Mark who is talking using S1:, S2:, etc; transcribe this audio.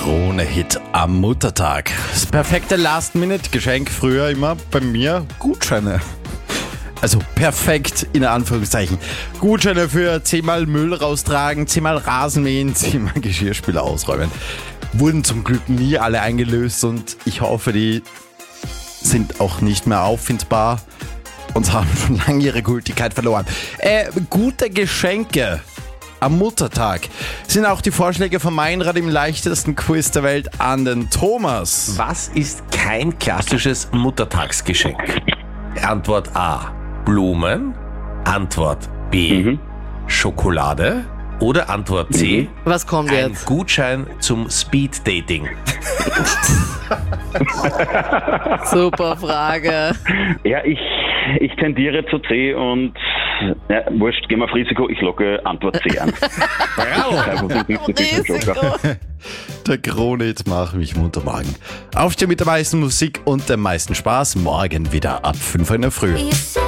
S1: Krone-Hit am Muttertag. Das perfekte Last-Minute-Geschenk früher immer bei mir Gutscheine. Also perfekt in Anführungszeichen. Gutscheine für 10-mal Müll raustragen, 10-mal Rasenmähen, 10-mal Geschirrspüler ausräumen. Wurden zum Glück nie alle eingelöst und ich hoffe, die sind auch nicht mehr auffindbar und haben schon lange ihre Gültigkeit verloren. Gute Geschenke am Muttertag sind auch die Vorschläge von Meinrad im leichtesten Quiz der Welt an den Thomas.
S2: Was ist kein klassisches Muttertagsgeschenk? Antwort A: Blumen. Antwort B: Schokolade. Oder Antwort C:
S3: Was kommt
S2: ein
S3: jetzt?
S2: Gutschein zum Speed-Dating.
S3: Super Frage.
S4: Ja, ich tendiere zu C und wurscht, gehen wir auf Risiko, ich logge Antwort C an.
S3: Risiko.
S1: Der Krone-Hit macht mich munter Magen. Aufstehen mit der meisten Musik und dem meisten Spaß. Morgen wieder ab 5 Uhr in der Früh.
S5: You say